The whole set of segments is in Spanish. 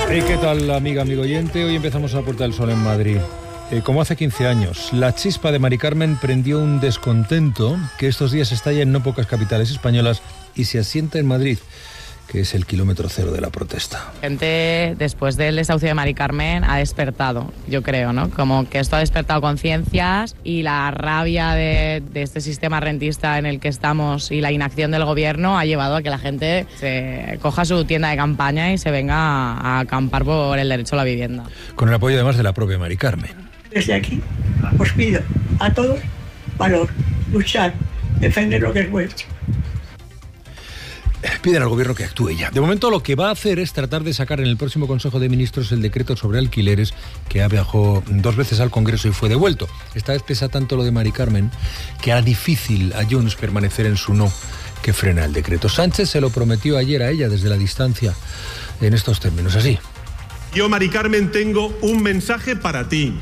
Hey, ¿qué tal, amigo oyente? Hoy empezamos a la Puerta del Sol en Madrid. Como hace 15 años, la chispa de Mari Carmen prendió un descontento que estos días estalla en no pocas capitales españolas y se asienta en Madrid, que es el kilómetro cero de la protesta. La gente, después del desahucio de Mari Carmen, ha despertado, yo creo, ¿no? Como que esto ha despertado conciencias y la rabia de este sistema rentista en el que estamos y la inacción del gobierno ha llevado a que la gente se coja su tienda de campaña y se venga a acampar por el derecho a la vivienda. Con el apoyo además de la propia Mari Carmen. Desde aquí os pido a todos valor, luchar, defender lo que es vuestro. Piden al gobierno que actúe ya. De momento lo que va a hacer es tratar de sacar en el próximo Consejo de Ministros el decreto sobre alquileres que ha viajado 2 veces al Congreso y fue devuelto. Esta vez pesa tanto lo de Mari Carmen que hará difícil a Junts permanecer en su no que frena el decreto. Sánchez se lo prometió ayer a ella desde la distancia en estos términos, así. Yo, Mari Carmen, tengo un mensaje para ti.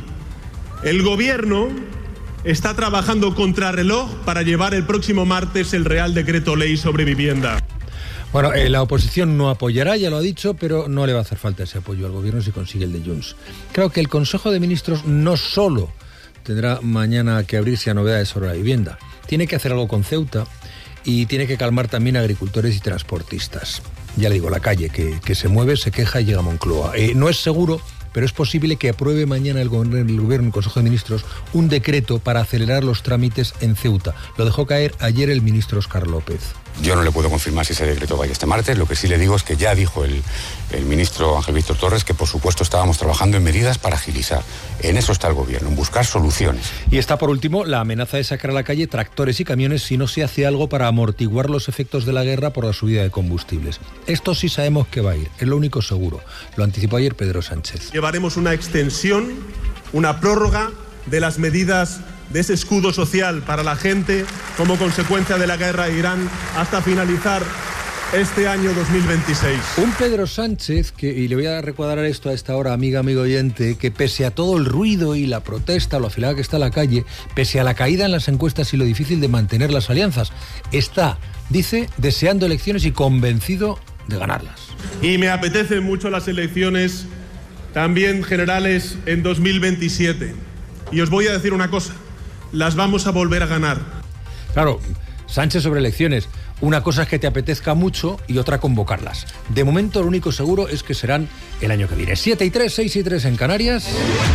El gobierno está trabajando contrarreloj para llevar el próximo martes el Real Decreto Ley sobre vivienda. Bueno, la oposición no apoyará, ya lo ha dicho, pero no le va a hacer falta ese apoyo al gobierno si consigue el de Junts. Creo que el Consejo de Ministros no solo tendrá mañana que abrirse a novedades sobre la vivienda, tiene que hacer algo con Ceuta y tiene que calmar también a agricultores y transportistas. Ya le digo, la calle que se mueve, se queja y llega a Moncloa. No es seguro, pero es posible que apruebe mañana el gobierno, el Consejo de Ministros, un decreto para acelerar los trámites en Ceuta. Lo dejó caer ayer el ministro Óscar López. Yo no le puedo confirmar si ese decreto va a ir este martes. Lo que sí le digo es que ya dijo el ministro Ángel Víctor Torres que, por supuesto, estábamos trabajando en medidas para agilizar. En eso está el gobierno, en buscar soluciones. Y está, por último, la amenaza de sacar a la calle tractores y camiones si no se hace algo para amortiguar los efectos de la guerra por la subida de combustibles. Esto sí sabemos que va a ir, es lo único seguro. Lo anticipó ayer Pedro Sánchez. Llevaremos una extensión, una prórroga de las medidas de ese escudo social para la gente como consecuencia de la guerra de Irán hasta finalizar este año 2026. Un Pedro Sánchez, y le voy a recuadrar esto a esta hora, amigo oyente, que pese a todo el ruido y la protesta, lo afilada que está la calle, pese a la caída en las encuestas y lo difícil de mantener las alianzas, está, dice, deseando elecciones y convencido de ganarlas. Y me apetecen mucho las elecciones también generales en 2027. Y os voy a decir una cosa, las vamos a volver a ganar. Claro, Sánchez sobre elecciones. Una cosa es que te apetezca mucho y otra convocarlas. De momento lo único seguro es que serán el año que viene. 7:03, 6:03 en Canarias.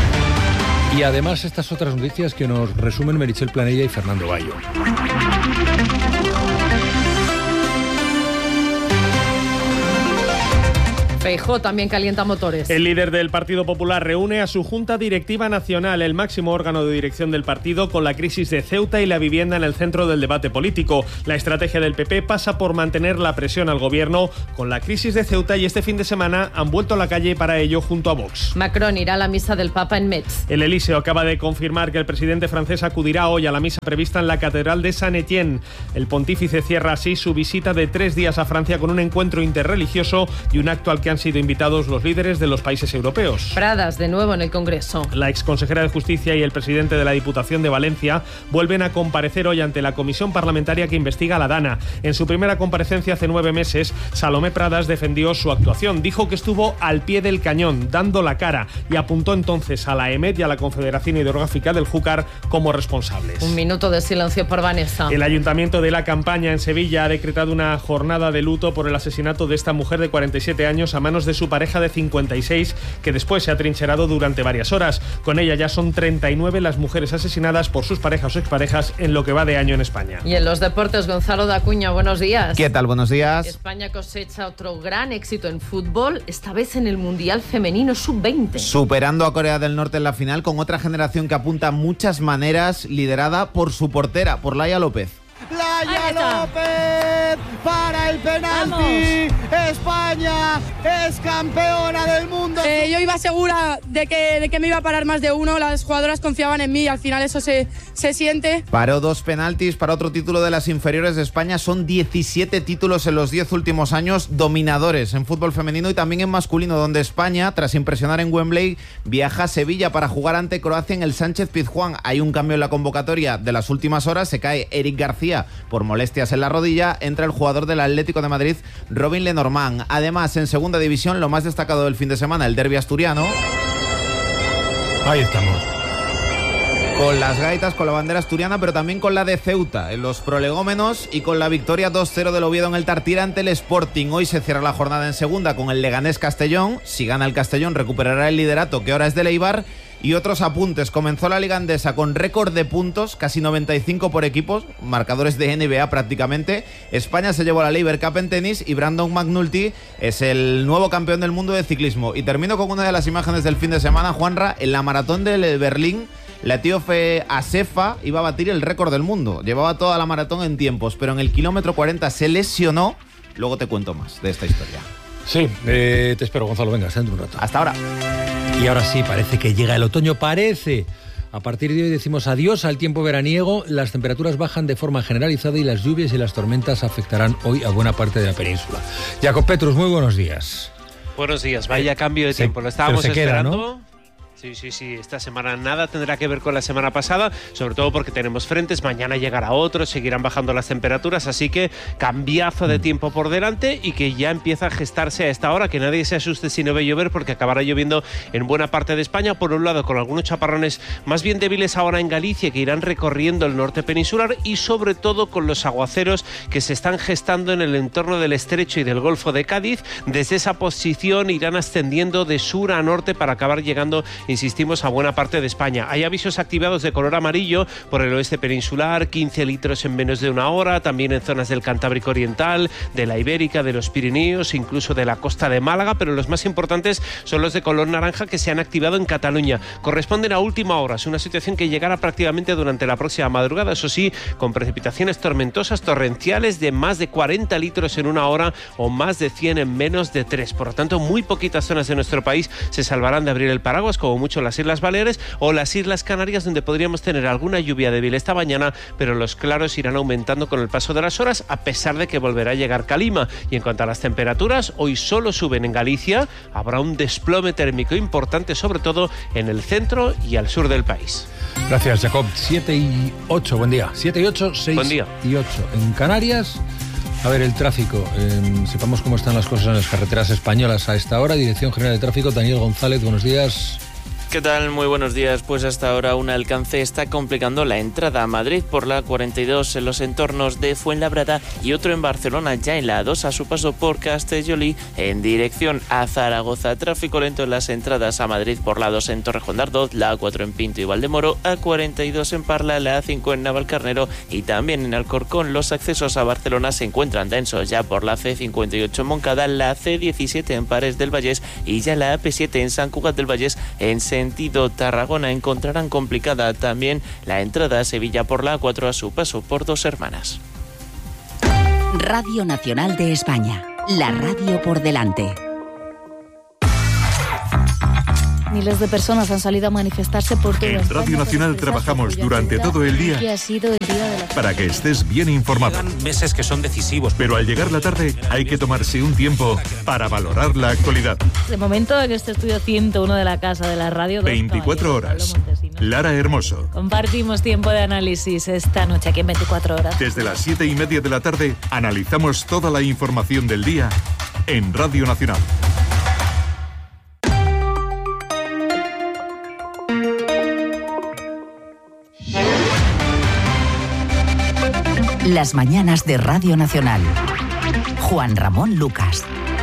Y además estas otras noticias que nos resumen Meritxell Planella y Fernando Bayo. Feijóo también calienta motores. El líder del Partido Popular reúne a su Junta Directiva Nacional, el máximo órgano de dirección del partido, con la crisis de Ceuta y la vivienda en el centro del debate político. La estrategia del PP pasa por mantener la presión al gobierno con la crisis de Ceuta y este fin de semana han vuelto a la calle para ello junto a Vox. Macron irá a la misa del Papa en Metz. El Elíseo acaba de confirmar que el presidente francés acudirá hoy a la misa prevista en la Catedral de Saint-Étienne. El pontífice cierra así su visita de 3 días a Francia con un encuentro interreligioso y un acto al que han sido invitados los líderes de los países europeos. Pradas de nuevo en el Congreso. La exconsejera de Justicia y el presidente de la Diputación de Valencia vuelven a comparecer hoy ante la comisión parlamentaria que investiga a la DANA. En su primera comparecencia hace 9 meses, Salomé Pradas defendió su actuación. Dijo que estuvo al pie del cañón, dando la cara, y apuntó entonces a la EMET y a la Confederación Hidrográfica del Júcar como responsables. Un minuto de silencio por Vanessa. El Ayuntamiento de La Campaña en Sevilla ha decretado una jornada de luto por el asesinato de esta mujer de 47 años a manos de su pareja de 56, que después se ha trincherado durante varias horas. Con ella ya son 39 las mujeres asesinadas por sus parejas o exparejas en lo que va de año en España. Y en los deportes, Gonzalo Dacuña, buenos días. ¿Qué tal? Buenos días. España cosecha otro gran éxito en fútbol, esta vez en el Mundial Femenino Sub-20. Superando a Corea del Norte en la final con otra generación que apunta muchas maneras, liderada por su portera, por Laia López. Laia López para el penalti. ¡Vamos! España es campeona del mundo. Yo iba segura de que me iba a parar más de uno. Las jugadoras confiaban en mí y al final eso se siente. Paró 2 penaltis para otro título de las inferiores de España. Son 17 títulos en los 10 últimos años, dominadores en fútbol femenino y también en masculino, donde España, tras impresionar en Wembley, viaja a Sevilla para jugar ante Croacia en el Sánchez Pizjuán. Hay un cambio en la convocatoria de las últimas horas. Se cae Eric García por molestias en la rodilla, entra el jugador del Atlético de Madrid, Robin Lenormand. Además, en segunda división, lo más destacado del fin de semana, el derbi asturiano. Ahí estamos. Con las gaitas, con la bandera asturiana, pero también con la de Ceuta en los prolegómenos y con la victoria 2-0 del Oviedo en el Tartiere ante el Sporting. Hoy se cierra la jornada en segunda con el Leganés Castellón. Si gana el Castellón recuperará el liderato, que ahora es del Eibar. Y otros apuntes. Comenzó la Liga Endesa con récord de puntos, casi 95 por equipos, marcadores de NBA prácticamente. España se llevó la Laver Cup en tenis y Brandon McNulty es el nuevo campeón del mundo de ciclismo. Y termino con una de las imágenes del fin de semana, Juanra, en la maratón de Berlín. La etíope Asefa iba a batir el récord del mundo. Llevaba toda la maratón en tiempos, pero en el kilómetro 40 se lesionó. Luego te cuento más de esta historia. Sí, te espero, Gonzalo. Venga, dentro un rato. Hasta ahora. Y ahora sí, parece que llega el otoño. Parece. A partir de hoy decimos adiós al tiempo veraniego. Las temperaturas bajan de forma generalizada y las lluvias y las tormentas afectarán hoy a buena parte de la península. Jacob Petrus, muy buenos días. Buenos días. Vaya cambio de tiempo. Lo estábamos esperando. Queda, ¿no? Sí, esta semana nada tendrá que ver con la semana pasada, sobre todo porque tenemos frentes, mañana llegará otro, seguirán bajando las temperaturas, así que cambiazo de tiempo por delante y que ya empieza a gestarse a esta hora, que nadie se asuste si no ve llover porque acabará lloviendo en buena parte de España, por un lado con algunos chaparrones más bien débiles ahora en Galicia que irán recorriendo el norte peninsular y sobre todo con los aguaceros que se están gestando en el entorno del estrecho y del Golfo de Cádiz. Desde esa posición irán ascendiendo de sur a norte para acabar llegando, insistimos, a buena parte de España. Hay avisos activados de color amarillo por el oeste peninsular, 15 litros en menos de una hora, también en zonas del Cantábrico Oriental, de la Ibérica, de los Pirineos, incluso de la costa de Málaga, pero los más importantes son los de color naranja que se han activado en Cataluña. Corresponden a última hora, es una situación que llegará prácticamente durante la próxima madrugada, eso sí, con precipitaciones tormentosas, torrenciales de más de 40 litros en una hora o más de 100 en menos de 3. Por lo tanto, muy poquitas zonas de nuestro país se salvarán de abrir el paraguas, como mucho las Islas Baleares o las Islas Canarias, donde podríamos tener alguna lluvia débil esta mañana, pero los claros irán aumentando con el paso de las horas, a pesar de que volverá a llegar calima. Y en cuanto a las temperaturas, hoy solo suben en Galicia, habrá un desplome térmico importante, sobre todo en el centro y al sur del país. Gracias, Jacob. 7 y 8, buen día. 7 y 8, 6 buen día. Y 8. En Canarias, a ver, el tráfico. Sepamos cómo están las cosas en las carreteras españolas a esta hora. Dirección General de Tráfico, Daniel González, buenos días. ¿Qué tal? Muy buenos días. Pues hasta ahora un alcance está complicando la entrada a Madrid por la 42 en los entornos de Fuenlabrada y otro en Barcelona ya en la A2 a su paso por Castellolí en dirección a Zaragoza. Tráfico lento en las entradas a Madrid por la A2 en Torrejón de Ardoz, la A4 en Pinto y Valdemoro, A42 en Parla, la A5 en Navalcarnero y también en Alcorcón. Los accesos a Barcelona se encuentran densos ya por la C58 en Moncada, la C17 en Pares del Vallés y ya la AP7 en Sant Cugat del Vallés en sentido Tarragona. Encontrarán complicada también la entrada a Sevilla por la A4 a su paso por Dos Hermanas. Radio Nacional de España, la radio por delante. Miles de personas han salido a manifestarse por todo En Radio Nacional trabajamos durante todo el día que ha sido el día de la... para que estés bien informado. Llegan meses que son decisivos. Pero al llegar la tarde hay que tomarse un tiempo para valorar la actualidad. De momento en este estudio 101 de la Casa de la Radio, 24 horas. Lara Hermoso. Compartimos tiempo de análisis esta noche aquí en 24 horas. Desde las 7:30 de la tarde analizamos toda la información del día en Radio Nacional. Las mañanas de Radio Nacional. Juan Ramón Lucas.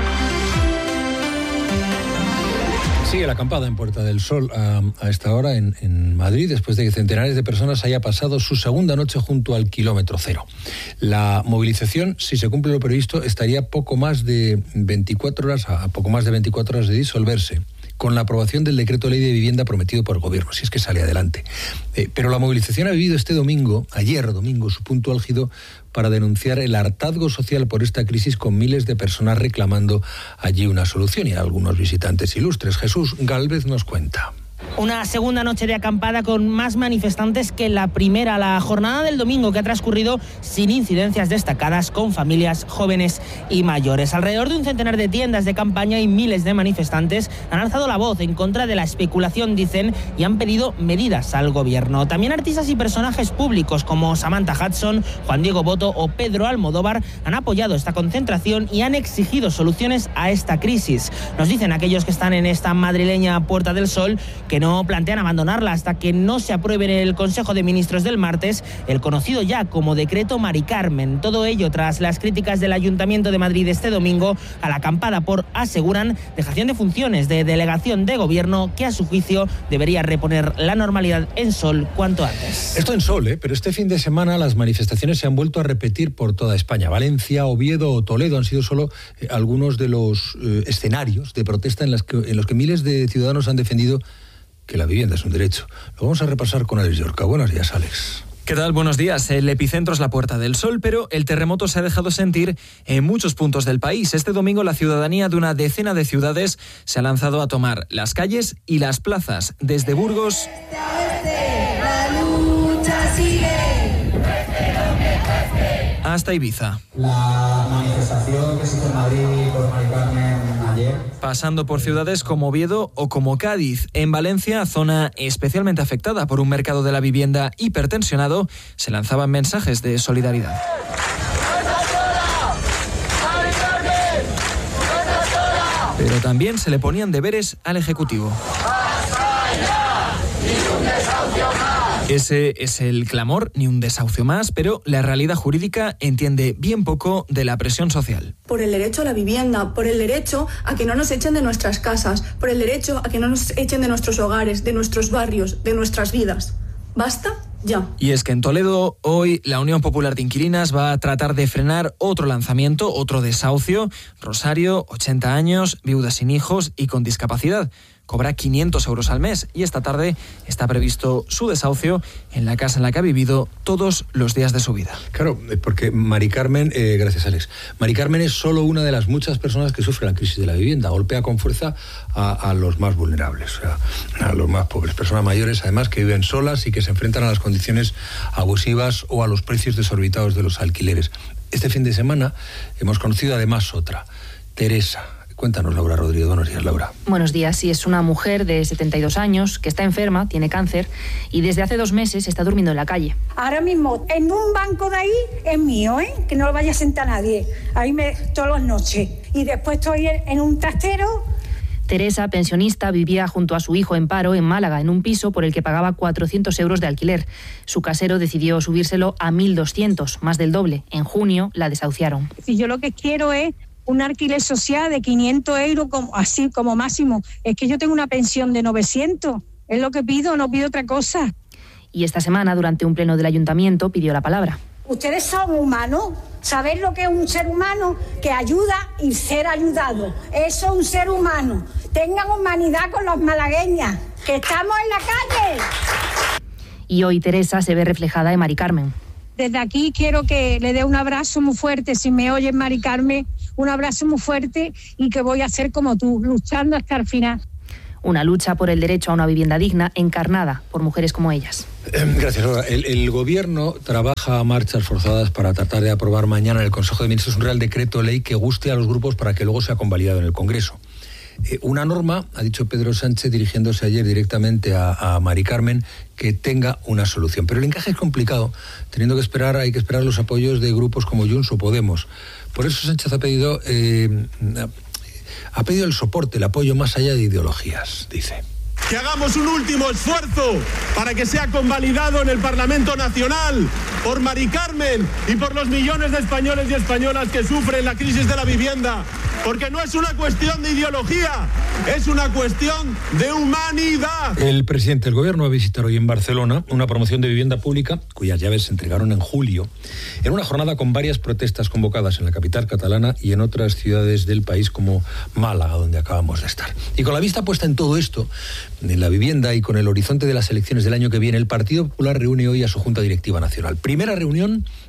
Sigue la acampada en Puerta del Sol a esta hora en Madrid, después de que centenares de personas haya pasado su segunda noche junto al kilómetro cero. La movilización, si se cumple lo previsto, estaría a poco más de 24 horas de disolverse, con la aprobación del decreto ley de vivienda prometido por el gobierno, si es que sale adelante. Pero la movilización ha vivido ayer domingo, su punto álgido para denunciar el hartazgo social por esta crisis, con miles de personas reclamando allí una solución y algunos visitantes ilustres. Jesús Gálvez nos cuenta. Una segunda noche de acampada con más manifestantes que la primera. La jornada del domingo que ha transcurrido sin incidencias destacadas, con familias jóvenes y mayores. Alrededor de un centenar de tiendas de campaña y miles de manifestantes han alzado la voz en contra de la especulación, dicen, y han pedido medidas al gobierno. También artistas y personajes públicos como Samantha Hudson, Juan Diego Botto o Pedro Almodóvar han apoyado esta concentración y han exigido soluciones a esta crisis. Nos dicen aquellos que están en esta madrileña Puerta del Sol que no plantean abandonarla hasta que no se apruebe en el Consejo de Ministros del martes el conocido ya como decreto Mari Carmen. Todo ello tras las críticas del Ayuntamiento de Madrid este domingo a la acampada por, aseguran, dejación de funciones de delegación de gobierno que a su juicio debería reponer la normalidad en Sol cuanto antes. Esto en Sol, pero este fin de semana las manifestaciones se han vuelto a repetir por toda España. Valencia, Oviedo o Toledo han sido solo algunos de los escenarios de protesta en los que miles de ciudadanos han defendido que la vivienda es un derecho. Lo vamos a repasar con Alex Yorca. Buenos días, Alex. ¿Qué tal? Buenos días. El epicentro es la Puerta del Sol, pero el terremoto se ha dejado sentir en muchos puntos del país. Este domingo la ciudadanía de una decena de ciudades se ha lanzado a tomar las calles y las plazas, desde Burgos hasta Ibiza. La manifestación que se hizo en Madrid por Mari Carmen ayer. Pasando por ciudades como Oviedo o como Cádiz. En Valencia, zona especialmente afectada por un mercado de la vivienda hipertensionado, se lanzaban mensajes de solidaridad. Pero también se le ponían deberes al Ejecutivo. Ese es el clamor, ni un desahucio más, pero la realidad jurídica entiende bien poco de la presión social. Por el derecho a la vivienda, por el derecho a que no nos echen de nuestras casas, por el derecho a que no nos echen de nuestros hogares, de nuestros barrios, de nuestras vidas. ¿Basta? Ya. Y es que en Toledo hoy la Unión Popular de Inquilinas va a tratar de frenar otro lanzamiento, otro desahucio. Rosario, 80 años, viuda sin hijos y con discapacidad. Cobra 500 euros al mes y esta tarde está previsto su desahucio en la casa en la que ha vivido todos los días de su vida. Claro, porque Mari Carmen, gracias Alex, Mari Carmen es solo una de las muchas personas que sufren la crisis de la vivienda. Golpea con fuerza a los más vulnerables, o sea, a los más pobres, personas mayores además que viven solas y que se enfrentan a las condiciones abusivas o a los precios desorbitados de los alquileres. Este fin de semana hemos conocido además otra, Teresa. Cuéntanos, Laura Rodríguez. Buenos días, Laura. Buenos días. Sí, es una mujer de 72 años que está enferma, tiene cáncer y desde hace 2 meses está durmiendo en la calle. Ahora mismo, en un banco de ahí es mío, que no lo vaya a sentar nadie. Ahí todas las noches. Y después estoy en un trastero. Teresa, pensionista, vivía junto a su hijo en paro en Málaga, en un piso por el que pagaba 400 euros de alquiler. Su casero decidió subírselo a 1.200, más del doble. En junio la desahuciaron. Si yo lo que quiero es un alquiler social de 500 euros, así como máximo. Es que yo tengo una pensión de 900. Es lo que pido, no pido otra cosa. Y esta semana, durante un pleno del ayuntamiento, pidió la palabra. Ustedes son humanos. ¿Sabéis lo que es un ser humano? Que ayuda y ser ayudado. Eso es un ser humano. Tengan humanidad con los malagueñas, que estamos en la calle. Y hoy Teresa se ve reflejada en Mari Carmen. Desde aquí quiero que le dé un abrazo muy fuerte, si me oyes, Mari Carmen, un abrazo muy fuerte y que voy a ser como tú, luchando hasta el final. Una lucha por el derecho a una vivienda digna encarnada por mujeres como ellas. Gracias, Laura. El Gobierno trabaja a marchas forzadas para tratar de aprobar mañana en el Consejo de Ministros un Real Decreto Ley que guste a los grupos para que luego sea convalidado en el Congreso. Una norma, ha dicho Pedro Sánchez dirigiéndose ayer directamente a Mari Carmen, que tenga una solución. Pero el encaje es complicado, hay que esperar los apoyos de grupos como Junts o Podemos. Por eso Sánchez ha pedido el soporte, el apoyo más allá de ideologías, dice. Que hagamos un último esfuerzo para que sea convalidado en el Parlamento Nacional por Mari Carmen y por los millones de españoles y españolas que sufren la crisis de la vivienda. Porque no es una cuestión de ideología, es una cuestión de humanidad. El presidente del Gobierno va a visitar hoy en Barcelona una promoción de vivienda pública cuyas llaves se entregaron en julio, en una jornada con varias protestas convocadas en la capital catalana y en otras ciudades del país como Málaga, donde acabamos de estar. Y con la vista puesta en todo esto, en la vivienda y con el horizonte de las elecciones del año que viene, el Partido Popular reúne hoy a su Junta Directiva Nacional. Primera reunión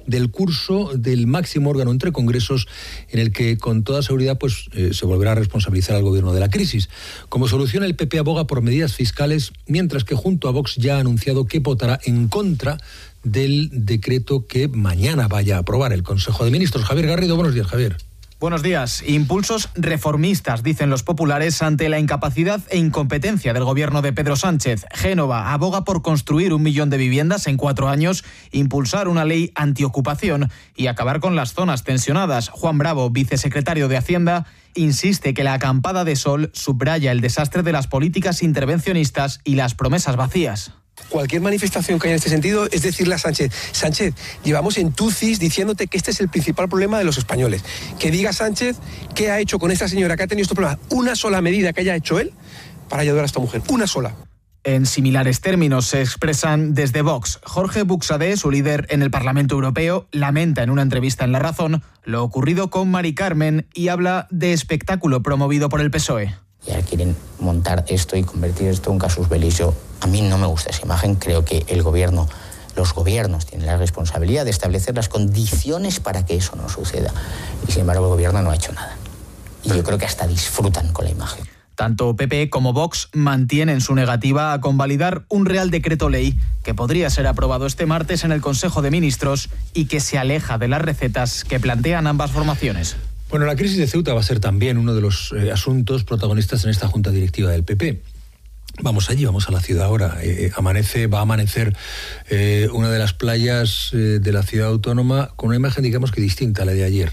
del curso del máximo órgano entre congresos en el que con toda seguridad se volverá a responsabilizar al gobierno de la crisis. Como solución, el PP aboga por medidas fiscales, mientras que junto a Vox ya ha anunciado que votará en contra del decreto que mañana vaya a aprobar el Consejo de Ministros. Javier Garrido, buenos días, Javier. Buenos días. Impulsos reformistas, dicen los populares, ante la incapacidad e incompetencia del gobierno de Pedro Sánchez. Génova aboga por construir 1 millón de viviendas en 4 años, impulsar una ley antiocupación y acabar con las zonas tensionadas. Juan Bravo, vicesecretario de Hacienda, insiste que la acampada de sol subraya el desastre de las políticas intervencionistas y las promesas vacías. Cualquier manifestación que haya en este sentido es decirle a Sánchez: Sánchez, llevamos en TUCIS diciéndote que este es el principal problema de los españoles. Que diga Sánchez qué ha hecho con esta señora que ha tenido estos problemas. Una sola medida que haya hecho él para ayudar a esta mujer. Una sola. En similares términos se expresan desde Vox. Jorge Buxadé, su líder en el Parlamento Europeo, lamenta en una entrevista en La Razón lo ocurrido con Mari Carmen y habla de espectáculo promovido por el PSOE. Ya quieren montar esto y convertir esto en un casus belli. A mí no me gusta esa imagen. Creo que los gobiernos tienen la responsabilidad de establecer las condiciones para que eso no suceda. Y sin embargo el gobierno no ha hecho nada. Y yo creo que hasta disfrutan con la imagen. Tanto PP como Vox mantienen su negativa a convalidar un Real Decreto Ley que podría ser aprobado este martes en el Consejo de Ministros y que se aleja de las recetas que plantean ambas formaciones. Bueno, la crisis de Ceuta va a ser también uno de los asuntos protagonistas en esta junta directiva del PP. Vamos allí, vamos a la ciudad ahora. Va a amanecer una de las playas de la ciudad autónoma con una imagen, digamos que distinta a la de ayer.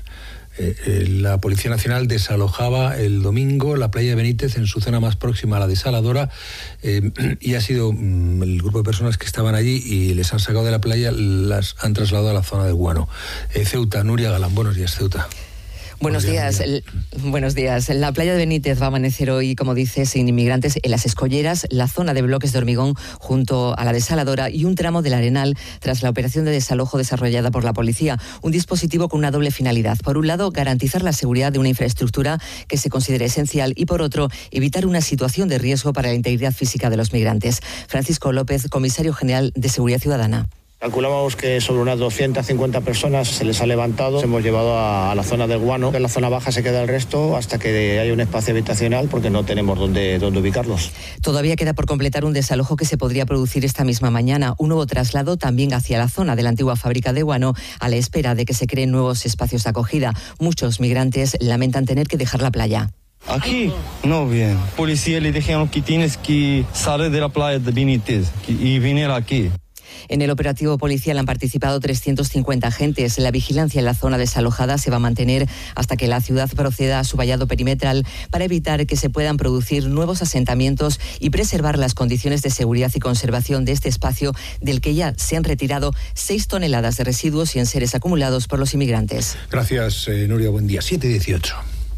La Policía Nacional desalojaba el domingo la playa de Benítez en su zona más próxima a la desaladora y ha sido el grupo de personas que estaban allí y les han sacado de la playa, las han trasladado a la zona de Guano. Ceuta, Nuria Galán, buenos días, Ceuta. Buenos días. Buenos días. La playa de Benítez va a amanecer hoy, como dices, sin inmigrantes en las escolleras, la zona de bloques de hormigón junto a la desaladora y un tramo del Arenal tras la operación de desalojo desarrollada por la policía. Un dispositivo con una doble finalidad. Por un lado, garantizar la seguridad de una infraestructura que se considere esencial y, por otro, evitar una situación de riesgo para la integridad física de los migrantes. Francisco López, comisario general de Seguridad Ciudadana. Calculamos que sobre unas 250 personas se les ha levantado, se hemos llevado a la zona del Guano. En la zona baja se queda el resto hasta que haya un espacio habitacional porque no tenemos dónde ubicarlos. Todavía queda por completar un desalojo que se podría producir esta misma mañana. Un nuevo traslado también hacia la zona de la antigua fábrica de Guano a la espera de que se creen nuevos espacios de acogida. Muchos migrantes lamentan tener que dejar la playa. Aquí no bien. Policía le dijeron que tienes que salir de la playa de Benítez y venir aquí. En el operativo policial han participado 350 agentes. La vigilancia en la zona desalojada se va a mantener hasta que la ciudad proceda a su vallado perimetral para evitar que se puedan producir nuevos asentamientos y preservar las condiciones de seguridad y conservación de este espacio del que ya se han retirado 6 toneladas de residuos y enseres acumulados por los inmigrantes. Gracias, Nuria. Buen día. 7:18.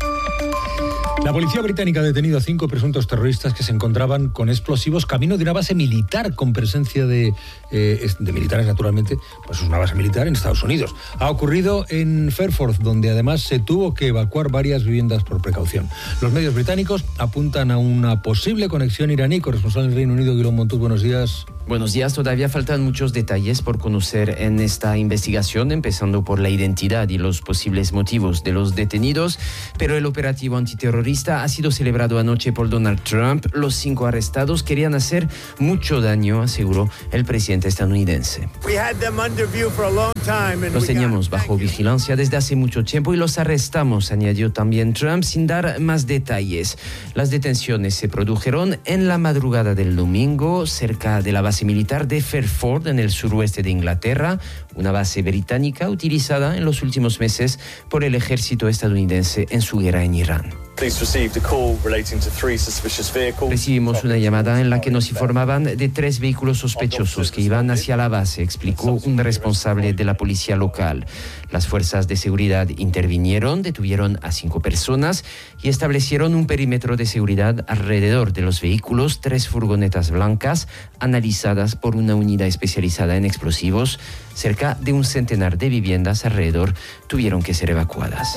La policía británica ha detenido a 5 presuntos terroristas que se encontraban con explosivos camino de una base militar con presencia de militares, naturalmente, pues es una base militar en Estados Unidos. Ha ocurrido en Fairford, donde además se tuvo que evacuar varias viviendas por precaución. Los medios británicos apuntan a una posible conexión iraní. Corresponsal del Reino Unido, Guillermo Montuz, buenos días. Buenos días. Todavía faltan muchos detalles por conocer en esta investigación, empezando por la identidad y los posibles motivos de los detenidos, pero el operativo antiterrorista ha sido celebrado anoche por Donald Trump. Los 5 arrestados querían hacer mucho daño, aseguró el presidente estadounidense. Los teníamos bajo vigilancia desde hace mucho tiempo y los arrestamos, añadió también Trump, sin dar más detalles. Las detenciones se produjeron en la madrugada del domingo, cerca de la base militar de Fairford, en el suroeste de Inglaterra, una base británica utilizada en los últimos meses por el ejército estadounidense en su guerra en Irán. Recibimos una llamada en la que nos informaban de 3 vehículos sospechosos que iban hacia la base, explicó un responsable de la policía local. Las fuerzas de seguridad intervinieron, detuvieron a 5 personas y establecieron un perímetro de seguridad alrededor de los vehículos, 3 furgonetas blancas analizadas por una unidad especializada en explosivos. Cerca de un centenar de viviendas alrededor tuvieron que ser evacuadas.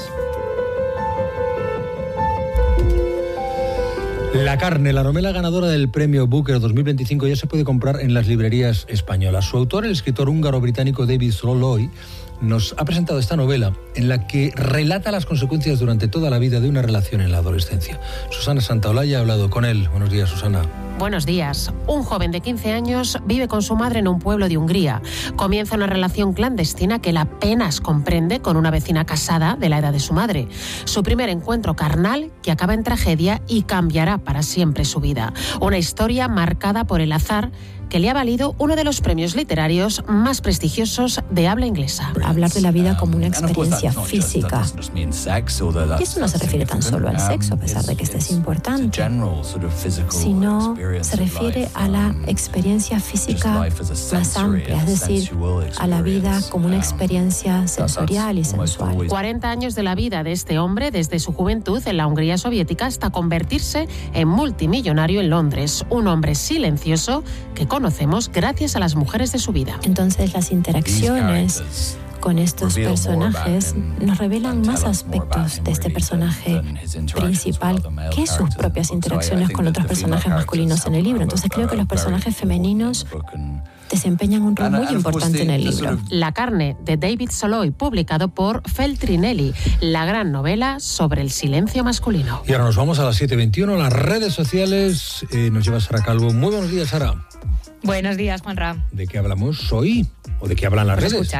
La carne, la novela ganadora del premio Booker 2025, ya se puede comprar en las librerías españolas. Su autor, el escritor húngaro-británico David Szalay, nos ha presentado esta novela en la que relata las consecuencias durante toda la vida de una relación en la adolescencia. Susana Santaolalla ha hablado con él. Buenos días, Susana. Buenos días. Un joven de 15 años vive con su madre en un pueblo de Hungría. Comienza una relación clandestina que él apenas comprende con una vecina casada de la edad de su madre. Su primer encuentro carnal que acaba en tragedia y cambiará para siempre su vida. Una historia marcada por el azar que le ha valido uno de los premios literarios más prestigiosos de habla inglesa. Hablar de la vida como una experiencia física. Y eso no se refiere tan solo al sexo, a pesar de que este es importante, sino se refiere a la experiencia física más amplia, es decir, a la vida como una experiencia sensorial y sensual. 40 años de la vida de este hombre, desde su juventud en la Hungría soviética hasta convertirse en multimillonario en Londres. Un hombre silencioso que conocemos gracias a las mujeres de su vida. Entonces las interacciones con estos personajes nos revelan más aspectos de este personaje principal que sus propias interacciones con otros personajes masculinos en el libro. Entonces creo que los personajes femeninos desempeñan un rol muy importante en el libro. La carne, de David Soloy, publicado por Feltrinelli, la gran novela sobre el silencio masculino. Y ahora nos vamos a las 7:21, las redes sociales. Nos lleva Sara Calvo. Muy buenos días, Sara. Buenos días, Juanra. ¿De qué hablamos hoy? ¿O de qué hablan las redes? Escucha.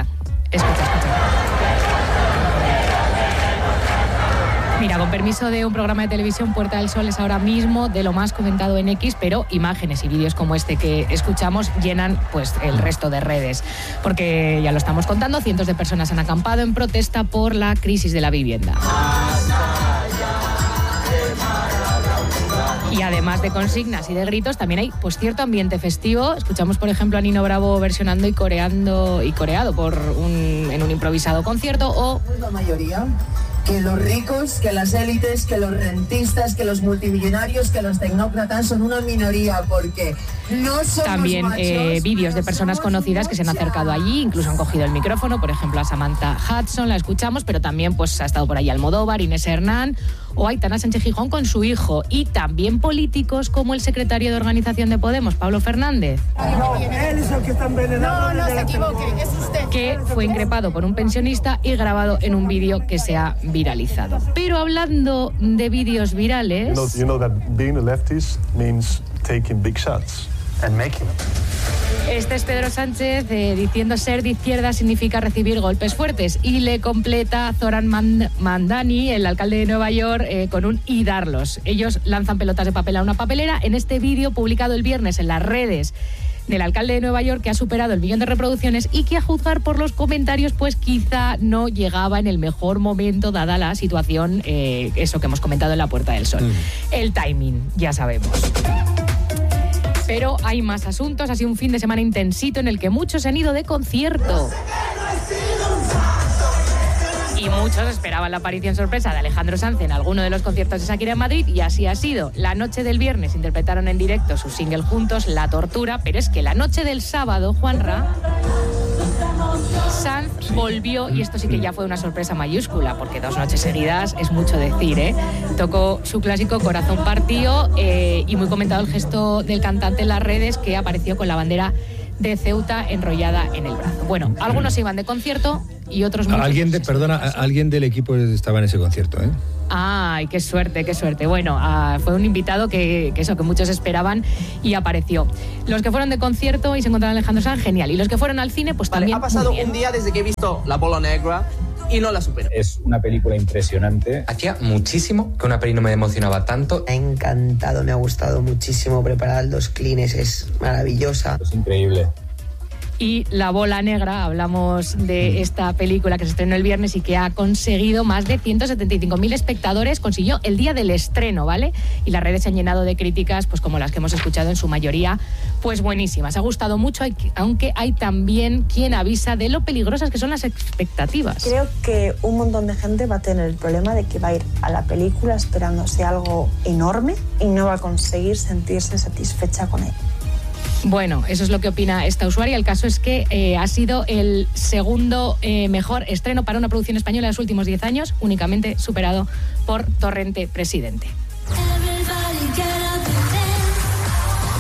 Mira, con permiso de un programa de televisión, Puerta del Sol es ahora mismo de lo más comentado en X, pero imágenes y vídeos como este que escuchamos llenan pues el resto de redes. Porque ya lo estamos contando, cientos de personas han acampado en protesta por la crisis de la vivienda. Y además de consignas y de gritos, también hay pues cierto ambiente festivo. Escuchamos, por ejemplo, a Nino Bravo versionando y coreado en un improvisado concierto. O la mayoría, que los ricos, que las élites, que los rentistas, que los multimillonarios, que los tecnócratas son una minoría, porque no somos también vídeos de personas conocidas que se han acercado allí, incluso han cogido el micrófono, por ejemplo a Samantha Hudson, la escuchamos, pero también pues ha estado por ahí Almodóvar, Inés Hernán o Aitana Sánchez Gijón con su hijo, y también políticos como el secretario de organización de Podemos, Pablo Fernández. No, él es el que está envenenado. No se equivoque, es usted. Que fue increpado por un pensionista y grabado en un vídeo que se ha viralizado. Pero hablando de vídeos virales... You know that being a leftist means taking big shots and making them. Este es Pedro Sánchez diciendo ser de izquierda significa recibir golpes fuertes, y le completa Zoran Mandani, el alcalde de Nueva York, con un y darlos. Ellos lanzan pelotas de papel a una papelera en este vídeo publicado el viernes en las redes del alcalde de Nueva York, que ha superado el 1 millón de reproducciones y que, a juzgar por los comentarios, pues quizá no llegaba en el mejor momento dada la situación, eso que hemos comentado en la Puerta del Sol. El timing, ya sabemos. Pero hay más asuntos. Ha sido un fin de semana intensito en el que muchos se han ido de concierto. Y muchos esperaban la aparición sorpresa de Alejandro Sanz en alguno de los conciertos de Shakira en Madrid, y así ha sido. La noche del viernes interpretaron en directo su single juntos, La Tortura, pero es que la noche del sábado, Juanra, Sanz volvió, y esto sí que ya fue una sorpresa mayúscula, porque 2 noches seguidas es mucho decir, ¿eh? Tocó su clásico Corazón Partido, y muy comentado el gesto del cantante en las redes, que apareció con la bandera de Ceuta enrollada en el brazo. Bueno, algunos se iban de concierto y otros muchos. Alguien del equipo estaba en ese concierto, ¿eh? Ay, qué suerte, qué suerte. Bueno, fue un invitado que muchos esperaban y apareció. Los que fueron de concierto y se encontraron a Alejandro Sanz, genial. Y los que fueron al cine, pues también. Ha pasado un día desde que he visto La Bola Negra y no la supero. Es una película impresionante. Hacía muchísimo que una peli no me emocionaba tanto. Me ha encantado, me ha gustado muchísimo. Preparar los clines es maravillosa. Es increíble. Y La Bola Negra, hablamos de esta película que se estrenó el viernes y que ha conseguido más de 175.000 espectadores, consiguió el día del estreno, ¿vale? Y las redes se han llenado de críticas, pues como las que hemos escuchado, en su mayoría, pues buenísimas. Ha gustado mucho, aunque hay también quien avisa de lo peligrosas que son las expectativas. Creo que un montón de gente va a tener el problema de que va a ir a la película esperándose algo enorme y no va a conseguir sentirse satisfecha con él. Bueno, eso es lo que opina esta usuaria. El caso es que ha sido el segundo mejor estreno para una producción española en los últimos 10 años, únicamente superado por Torrente Presidente.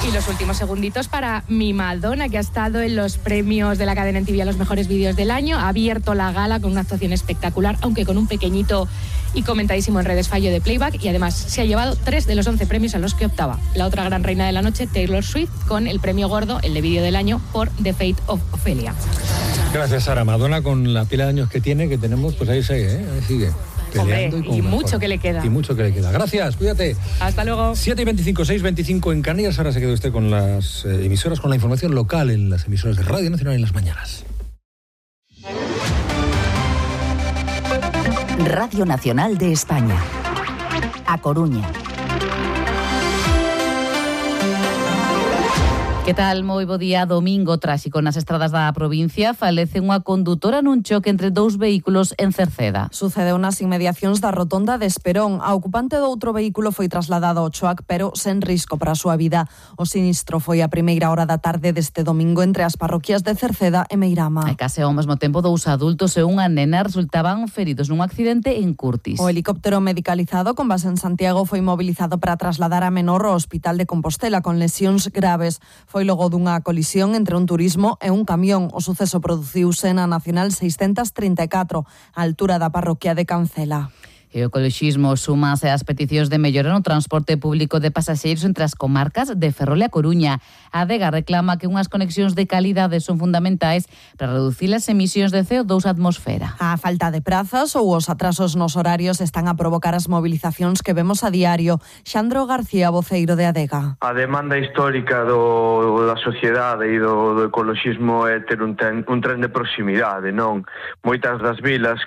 Y los últimos segunditos para mi Madonna, que ha estado en los premios de la cadena MTV a los mejores vídeos del año. Ha abierto la gala con una actuación espectacular, aunque con un pequeñito y comentadísimo en redes fallo de playback. Y además se ha llevado 3 de los 11 premios a los que optaba. La otra gran reina de la noche, Taylor Swift, con el premio gordo, el de vídeo del año, por The Fate of Ophelia. Gracias, Sara. Madonna, con la pila de años que tiene, que tenemos, pues ahí sigue, Ahí sigue. Hombre, y mucho que le queda. Y mucho que le queda. Gracias, cuídate. Hasta luego. 7:25, 6:25 en Canarias. Ahora se quedó usted con las emisoras, con la información local en las emisoras de Radio Nacional en las mañanas. Radio Nacional de España. A Coruña. Que tal? Moi bo día. Domingo tráxico nas estradas da provincia. Falece unha condutora nun choque entre 2 vehículos en Cerceda. Sucedeu nas inmediacións da rotonda de Esperón. A ocupante do outro vehículo foi trasladado ao choac, pero sen risco para a súa vida. O sinistro foi a primeira hora da tarde deste domingo entre as parroquias de Cerceda e Meirama. E case ao mesmo tempo 2 adultos e unha nena resultaban feridos nun accidente en Curtis. O helicóptero medicalizado con base en Santiago foi mobilizado para trasladar a menor ao Hospital de Compostela con lesións graves. Foi logo dunha colisión entre un turismo e un camión. O suceso produciuse na Nacional 634, á altura da parroquia de Cancela. E o ecoloxismo súmase ás peticións de mellora no transporte público de pasaxeiros entre as comarcas de Ferrol e a Coruña. A Adega reclama que unhas conexións de calidade son fundamentais para reducir as emisións de CO2 á atmosfera. A falta de prazas ou os atrasos nos horarios están a provocar as movilizacións que vemos a diario. Xandro García, voceiro de Adega. A demanda histórica da sociedade e do ecoloxismo é ter un tren de proximidade, non? Moitas das vilas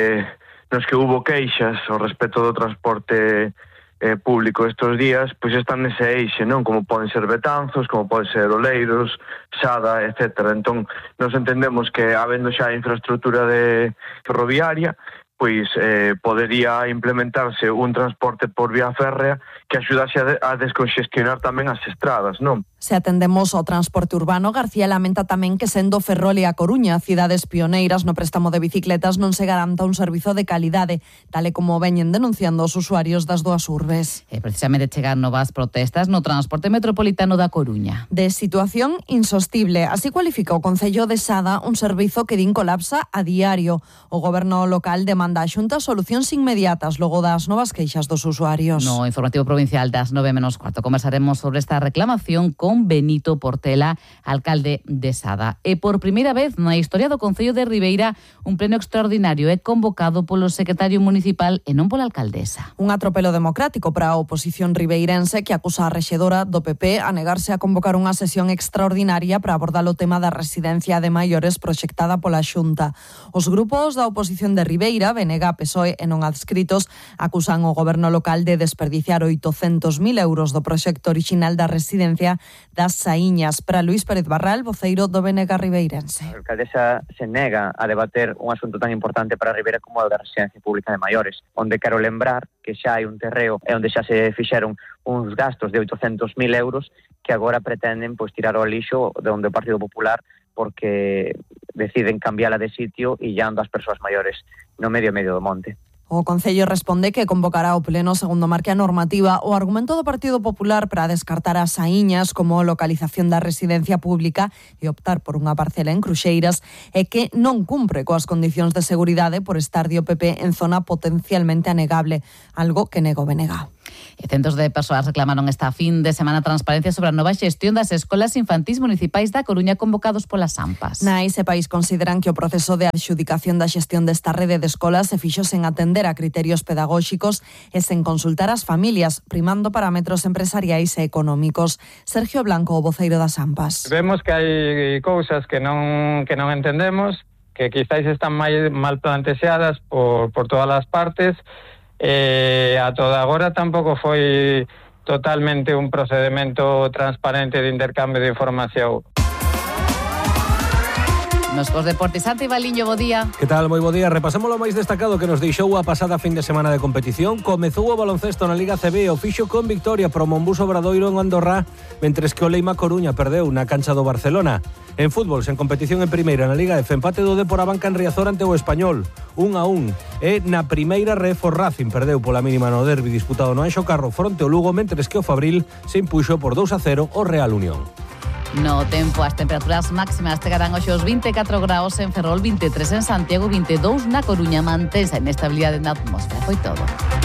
nos que hubo queixas ao respecto do transporte público estes días, pois están nese eixe, non? Como poden ser Betanzos, como poden ser Oleiros, Sada, etc. Entón, nos entendemos que, habendo xa infraestructura ferroviaria, pois podería implementarse un transporte por vía férrea que axudase a desconxestionar tamén as estradas, non? Se atendemos ao transporte urbano, García lamenta tamén que sendo Ferrol e a Coruña cidades pioneiras no préstamo de bicicletas non se garanta un servizo de calidade, tal e como veñen denunciando os usuarios das dúas urbes. E precisamente chegar novas protestas no transporte metropolitano da Coruña. De situación insostible, así cualifica o Concello de Sada un servizo que din colapsa a diario. O goberno local demanda a Xunta solucións inmediatas logo das novas queixas dos usuarios. No informativo provincial das 9:15 conversaremos sobre esta reclamación con Benito Portela, alcalde de Sada. E por primeira vez na historia do Concello de Ribeira, un pleno extraordinario é convocado polo secretario municipal e non pola alcaldesa. Un atropelo democrático para a oposición ribeirense que acusa a rexedora do PP a negarse a convocar unha sesión extraordinaria para abordar o tema da residencia de maiores proxectada pola Xunta. Os grupos da oposición de Ribeira, BNG, PSOE e non adscritos, acusan o goberno local de desperdiciar 800.000 euros do proxecto orixinal da residencia das Saíñas. Para Luís Pérez Barral, voceiro do BNG ribeirense. A alcaldesa se nega a debater un asunto tan importante para Ribeira como o da residencia pública de maiores, onde quero lembrar que xa hai un terreo e onde xa se fixeron uns gastos de 800.000 euros que agora pretenden tirar ao lixo de onde o Partido Popular porque deciden cambiala de sitio e llando as persoas maiores no medio do monte. O Concello responde que convocará o pleno segundo marque a normativa. O argumento do Partido Popular para descartar as Saíñas como localización da residencia pública e optar por unha parcela en Cruxeiras é que non cumpre coas condicións de seguridade por estar di o PP en zona potencialmente anegable, algo que nego BNG. E centos de persoas reclamaron esta fin de semana transparencia sobre a nova xestión das escolas infantís municipais da Coruña convocados polas AMPAs. Na ese país consideran que o proceso de adxudicación da xestión desta rede de escolas se fixo sen atender a criterios pedagóxicos e sen consultar as familias, primando parámetros empresariais e económicos. Sergio Blanco, o voceiro das AMPAs. Vemos que hai cousas que non entendemos, que quizáis están mal plantexadas por todas as partes. A toda agora tampouco foi totalmente un procedimento transparente de intercambio de información. Nos cos deportes, Santi Baliño, bo día. Que tal? Moi bo día. Repasamos o máis destacado que nos deixou a pasada fin de semana de competición. Comezou o baloncesto na Liga CB, o fixo con victoria pro Monbus Obradoiro en Andorra, mentres que o Leima Coruña perdeu na cancha do Barcelona. En fútbol, sen competición en primeira na Liga F, empate do Depor a Banca en Riazor ante o Español, 1-1. E na primeira ref o Racing perdeu pola mínima no derbi disputado no Anxo Carro fronte ao Lugo, mentres que o Fabril se impuxo por 2-0 o Real Unión. No tempo, as temperaturas máximas chegarán hoxe aos 24 graus en Ferrol, 23 en Santiago, 22 na Coruña. Mantense a inestabilidade na atmosfera. Foi todo.